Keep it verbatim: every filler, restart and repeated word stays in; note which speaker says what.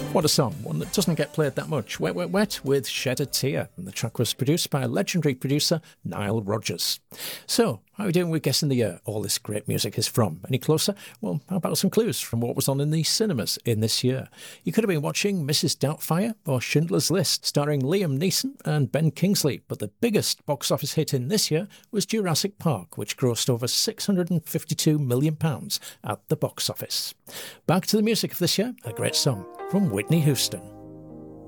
Speaker 1: What a song, one that doesn't get played that much. Wet, Wet, Wet with Shed a Tear, and the track was produced by legendary producer Nile Rodgers. So, how are we doing with guessing the year all this great music is from? Any closer? Well, how about some clues from what was on in the cinemas in this year? You could have been watching Missus Doubtfire or Schindler's List, starring Liam Neeson and Ben Kingsley, but the biggest box office hit in this year was Jurassic Park, which grossed over six hundred fifty-two million pounds at the box office. Back to the music of this year, a great song from Whitney Houston.